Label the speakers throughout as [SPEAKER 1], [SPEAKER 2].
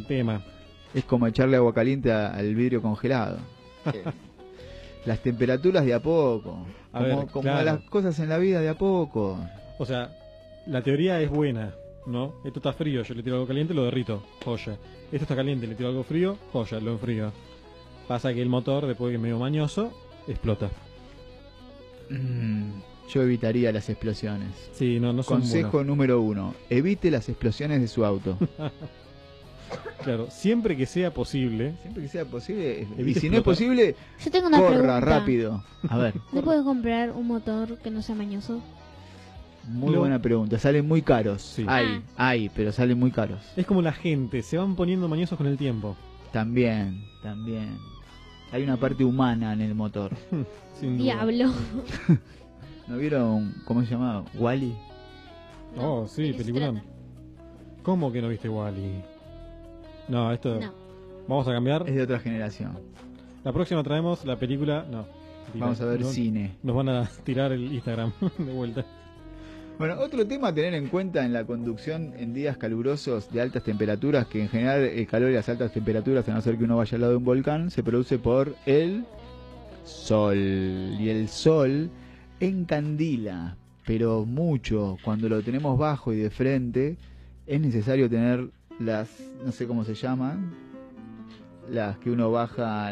[SPEAKER 1] tema.
[SPEAKER 2] Es como echarle agua caliente al vidrio congelado. Las temperaturas de a poco. Como
[SPEAKER 1] Claro.
[SPEAKER 2] las cosas en la vida de a poco.
[SPEAKER 1] O sea, la teoría es buena, ¿no? Esto está frío, yo le tiro algo caliente, lo derrito, joya. Esto está caliente, le tiro algo frío, joya, lo enfrío. Pasa que el motor, después que es medio mañoso, explota.
[SPEAKER 2] Yo evitaría las explosiones.
[SPEAKER 1] Sí, no son
[SPEAKER 2] Consejo
[SPEAKER 1] buenos.
[SPEAKER 2] número 1. Evite las explosiones de su auto.
[SPEAKER 1] Claro, siempre que sea posible.
[SPEAKER 2] Siempre que sea posible. Y
[SPEAKER 1] Evite
[SPEAKER 2] si no es
[SPEAKER 1] explotar.
[SPEAKER 2] posible,
[SPEAKER 3] Yo tengo una
[SPEAKER 2] corra
[SPEAKER 3] pregunta.
[SPEAKER 2] rápido. A ver,
[SPEAKER 3] ¿No puedo comprar un motor que no sea mañoso?
[SPEAKER 2] muy buena pregunta. Salen muy caros.
[SPEAKER 1] Sí.
[SPEAKER 2] Hay, pero salen muy caros.
[SPEAKER 1] Es como la gente, se van poniendo mañosos con el tiempo.
[SPEAKER 2] También. Hay una parte humana en el motor.
[SPEAKER 1] Sin duda.
[SPEAKER 3] Diablo.
[SPEAKER 2] ¿No vieron cómo se llamaba? ¿Wall-E?
[SPEAKER 1] Oh, sí,
[SPEAKER 3] ¿de qué se
[SPEAKER 1] peliculón.
[SPEAKER 3] trata?
[SPEAKER 1] ¿Cómo que no viste Wall-E? No, esto...
[SPEAKER 3] No.
[SPEAKER 1] Vamos a cambiar.
[SPEAKER 2] Es de otra generación.
[SPEAKER 1] La próxima traemos la película... No.
[SPEAKER 2] Vamos a ver
[SPEAKER 1] No,
[SPEAKER 2] cine.
[SPEAKER 1] Nos van a tirar el Instagram de vuelta.
[SPEAKER 2] Bueno, otro tema a tener en cuenta en la conducción en días calurosos de altas temperaturas, que en general el calor y las altas temperaturas, a no ser que uno vaya al lado de un volcán, se produce por el sol. Y el sol encandila, pero mucho. Cuando lo tenemos bajo y de frente, es necesario tener las, no sé cómo se llaman, las que uno baja...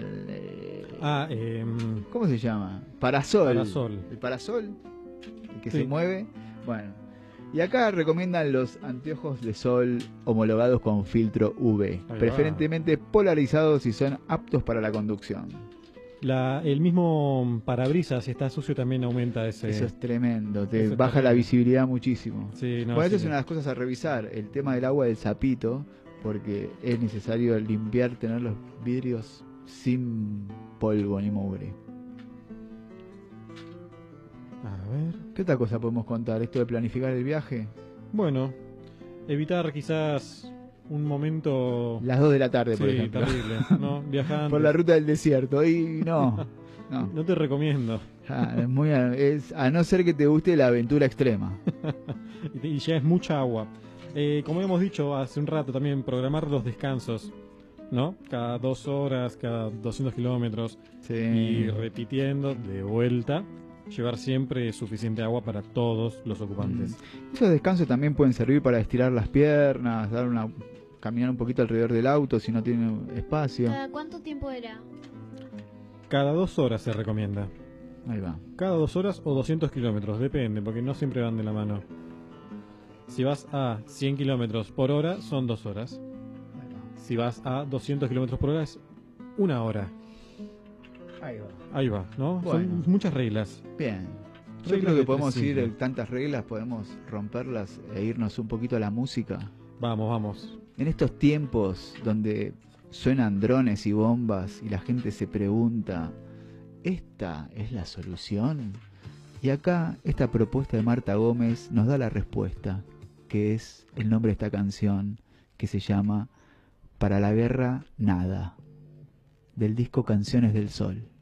[SPEAKER 2] ¿Cómo se llama? Parasol. El parasol, el que se mueve. Bueno, y acá recomiendan los anteojos de sol homologados con filtro UV, preferentemente polarizados y son aptos para la conducción.
[SPEAKER 1] El mismo parabrisas, si está sucio, también aumenta ese...
[SPEAKER 2] Eso es tremendo, te
[SPEAKER 1] Eso es
[SPEAKER 2] baja la
[SPEAKER 1] tremendo.
[SPEAKER 2] visibilidad muchísimo.
[SPEAKER 1] Sí, no,
[SPEAKER 2] Bueno, esa
[SPEAKER 1] sí,
[SPEAKER 2] es una de las cosas a revisar, el tema del agua del sapito, porque es necesario limpiar, tener los vidrios sin polvo ni mugre.
[SPEAKER 1] A ver...
[SPEAKER 2] ¿Qué otra cosa podemos contar? ¿Esto de planificar el viaje?
[SPEAKER 1] Bueno, evitar quizás un momento...
[SPEAKER 2] Las 2 de la tarde, por
[SPEAKER 1] Sí,
[SPEAKER 2] ejemplo.
[SPEAKER 1] terrible, ¿no? Viajando.
[SPEAKER 2] Por la ruta del desierto. Y no.
[SPEAKER 1] No te recomiendo.
[SPEAKER 2] A no ser que te guste la aventura extrema.
[SPEAKER 1] Y ya es mucha agua. Como hemos dicho hace un rato también, programar los descansos, ¿no? Cada 2 horas, cada 200 kilómetros.
[SPEAKER 2] Sí.
[SPEAKER 1] Y repitiendo de vuelta. Llevar siempre suficiente agua para todos los ocupantes.
[SPEAKER 2] Esos descansos también pueden servir para estirar las piernas, caminar un poquito alrededor del auto si no tiene espacio.
[SPEAKER 3] ¿Cada cuánto tiempo era?
[SPEAKER 1] Cada 2 horas se recomienda.
[SPEAKER 2] Ahí va.
[SPEAKER 1] Cada 2 horas o 200 kilómetros, depende, porque no siempre van de la mano. Si vas a 100 kilómetros por hora, son 2 horas. Si vas a 200 kilómetros por hora, es 1 hora. Ahí va, ¿no?
[SPEAKER 2] Bueno.
[SPEAKER 1] Son muchas reglas.
[SPEAKER 2] Bien. Yo
[SPEAKER 1] Reglas
[SPEAKER 2] creo que
[SPEAKER 1] de
[SPEAKER 2] podemos
[SPEAKER 1] 3
[SPEAKER 2] ir
[SPEAKER 1] simples.
[SPEAKER 2] tantas reglas, podemos romperlas e irnos un poquito a la música.
[SPEAKER 1] Vamos.
[SPEAKER 2] En estos tiempos donde suenan drones y bombas y la gente se pregunta, ¿esta es la solución? Y acá esta propuesta de Marta Gómez nos da la respuesta, que es el nombre de esta canción, que se llama Para la guerra, nada, del disco Canciones del Sol.